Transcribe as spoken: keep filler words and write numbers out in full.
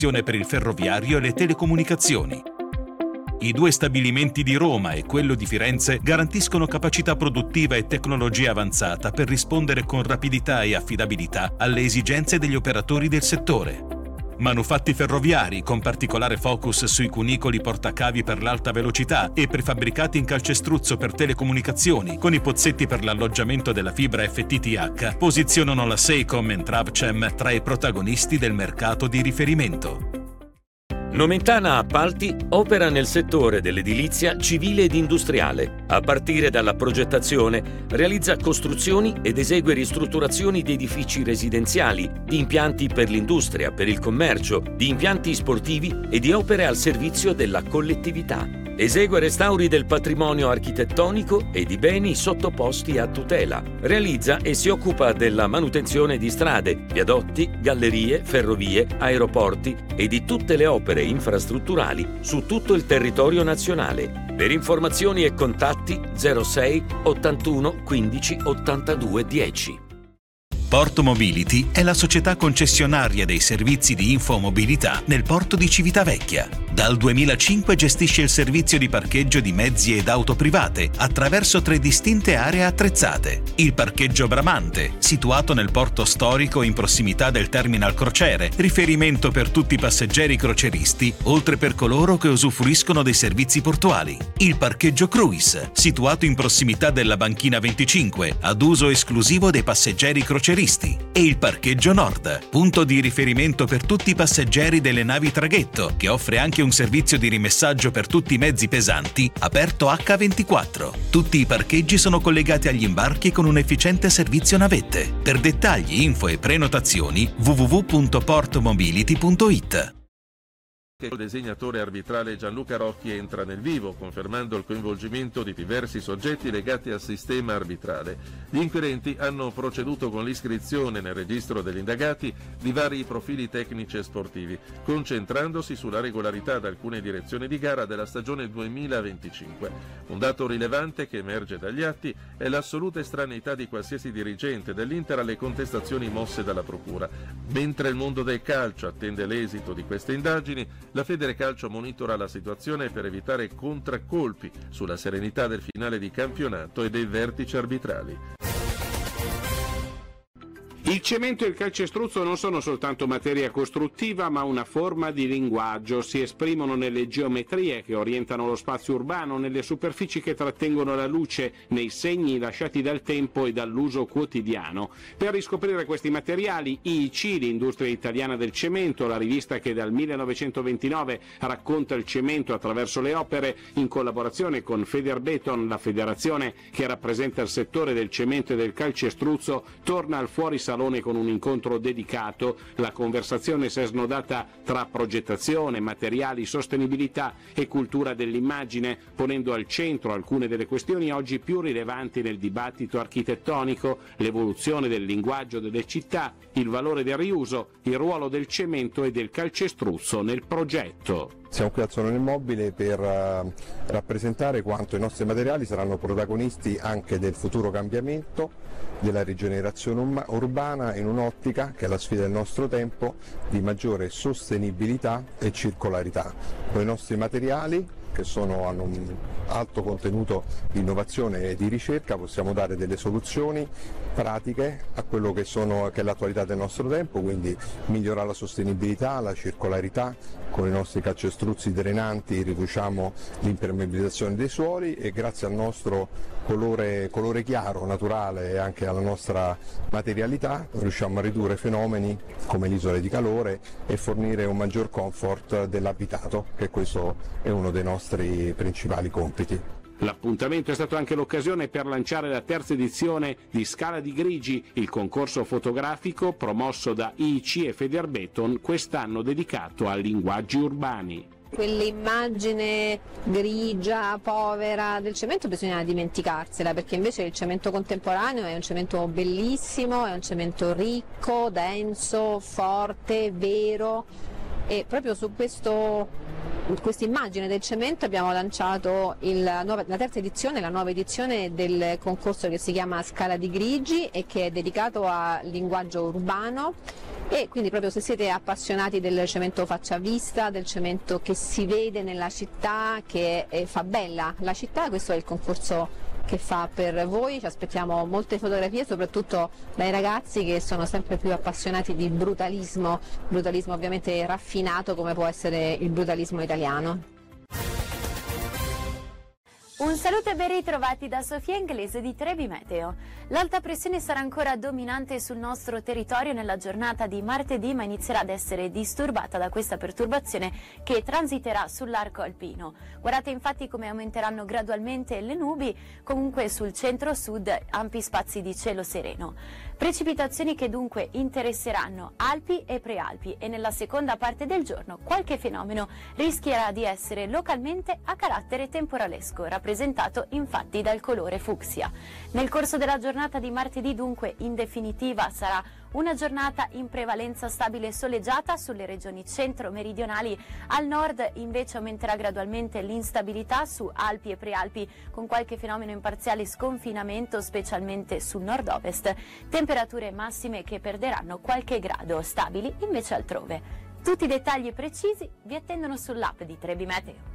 per il ferroviario e le telecomunicazioni. I due stabilimenti di Roma e quello di Firenze garantiscono capacità produttiva e tecnologia avanzata per rispondere con rapidità e affidabilità alle esigenze degli operatori del settore. Manufatti ferroviari con particolare focus sui cunicoli portacavi per l'alta velocità e prefabbricati in calcestruzzo per telecomunicazioni con i pozzetti per l'alloggiamento della fibra F T T H posizionano la Seicom e Travcem tra i protagonisti del mercato di riferimento. Nomentana Appalti opera nel settore dell'edilizia civile ed industriale. A partire dalla progettazione, realizza costruzioni ed esegue ristrutturazioni di edifici residenziali, di impianti per l'industria, per il commercio, di impianti sportivi e di opere al servizio della collettività. Esegue restauri del patrimonio architettonico e di beni sottoposti a tutela. Realizza e si occupa della manutenzione di strade, viadotti, gallerie, ferrovie, aeroporti e di tutte le opere infrastrutturali su tutto il territorio nazionale. Per informazioni e contatti zero sei ottantuno quindici ottantadue dieci. Porto Mobility è la società concessionaria dei servizi di infomobilità nel porto di Civitavecchia. Dal duemilacinque gestisce il servizio di parcheggio di mezzi ed auto private attraverso tre distinte aree attrezzate. Il parcheggio Bramante, situato nel porto storico in prossimità del terminal crociere, riferimento per tutti i passeggeri croceristi, oltre per coloro che usufruiscono dei servizi portuali. Il parcheggio Cruise, situato in prossimità della banchina venticinque, ad uso esclusivo dei passeggeri croceristi. E il parcheggio Nord, punto di riferimento per tutti i passeggeri delle navi traghetto, che offre anche un servizio di rimessaggio per tutti i mezzi pesanti, aperto acca ventiquattro. Tutti i parcheggi sono collegati agli imbarchi con un efficiente servizio navette. Per dettagli, info e prenotazioni w w w punto portomobility punto it. Il disegnatore arbitrale Gianluca Rocchi entra nel vivo, confermando il coinvolgimento di diversi soggetti legati al sistema arbitrale. Gli inquirenti hanno proceduto con l'iscrizione nel registro degli indagati di vari profili tecnici e sportivi, concentrandosi sulla regolarità di alcune direzioni di gara della stagione duemilaventicinque. Un dato rilevante che emerge dagli atti è l'assoluta estraneità di qualsiasi dirigente dell'Inter alle contestazioni mosse dalla Procura. Mentre il mondo del calcio attende l'esito di queste indagini, la Federcalcio monitora la situazione per evitare contraccolpi sulla serenità del finale di campionato e dei vertici arbitrali. Il cemento e il calcestruzzo non sono soltanto materia costruttiva, ma una forma di linguaggio. Si esprimono nelle geometrie che orientano lo spazio urbano, nelle superfici che trattengono la luce, nei segni lasciati dal tempo e dall'uso quotidiano. Per riscoprire questi materiali, I I C, l'industria italiana del cemento, la rivista che dal millenovecentoventinove racconta il cemento attraverso le opere, in collaborazione con Federbeton, la federazione che rappresenta il settore del cemento e del calcestruzzo, torna al fuorisalone con un incontro dedicato. La conversazione si è snodata tra progettazione, materiali, sostenibilità e cultura dell'immagine, ponendo al centro alcune delle questioni oggi più rilevanti nel dibattito architettonico: l'evoluzione del linguaggio delle città, il valore del riuso, il ruolo del cemento e del calcestruzzo nel progetto. Siamo qui al Salone Immobile per uh, rappresentare quanto i nostri materiali saranno protagonisti anche del futuro cambiamento, della rigenerazione urbana in un'ottica, che è la sfida del nostro tempo, di maggiore sostenibilità e circolarità. Con i nostri materiali, che sono, hanno un alto contenuto di innovazione e di ricerca, possiamo dare delle soluzioni pratiche a quello che, sono, che è l'attualità del nostro tempo, quindi migliorare la sostenibilità, la circolarità. Con i nostri calcestruzzi drenanti riduciamo l'impermeabilizzazione dei suoli e grazie al nostro colore, colore chiaro, naturale, e anche alla nostra materialità riusciamo a ridurre fenomeni come le isole di calore e fornire un maggior comfort dell'abitato, che questo è uno dei nostri principali compiti. L'appuntamento è stato anche l'occasione per lanciare la terza edizione di Scala di Grigi, il concorso fotografico promosso da I I C e Federbeton, quest'anno dedicato a linguaggi urbani. Quell'immagine grigia, povera del cemento bisogna dimenticarsela, perché invece il cemento contemporaneo è un cemento bellissimo, è un cemento ricco, denso, forte, vero, e proprio su questo questa immagine del cemento abbiamo lanciato il, la terza edizione, la nuova edizione del concorso che si chiama Scala di Grigi e che è dedicato al linguaggio urbano. E quindi proprio se siete appassionati del cemento faccia a vista, del cemento che si vede nella città, che eh, fa bella la città, questo è il concorso che fa per voi. Ci aspettiamo molte fotografie, soprattutto dai ragazzi che sono sempre più appassionati di brutalismo, brutalismo ovviamente raffinato come può essere il brutalismo italiano. Un saluto e ben ritrovati da Sofia Inglese di Trebi Meteo. L'alta pressione sarà ancora dominante sul nostro territorio nella giornata di martedì, ma inizierà ad essere disturbata da questa perturbazione che transiterà sull'arco alpino. Guardate infatti come aumenteranno gradualmente le nubi, comunque sul centro-sud ampi spazi di cielo sereno. Precipitazioni che dunque interesseranno Alpi e Prealpi, e nella seconda parte del giorno qualche fenomeno rischierà di essere localmente a carattere temporalesco, rappresentato infatti dal colore fucsia. Nel corso della giornata di martedì dunque in definitiva sarà una giornata in prevalenza stabile e soleggiata sulle regioni centro-meridionali. Al nord invece aumenterà gradualmente l'instabilità su Alpi e Prealpi, con qualche fenomeno in parziale sconfinamento specialmente sul nord-ovest. Temperature massime che perderanno qualche grado, stabili invece altrove. Tutti i dettagli precisi vi attendono sull'app di Trebi Meteo.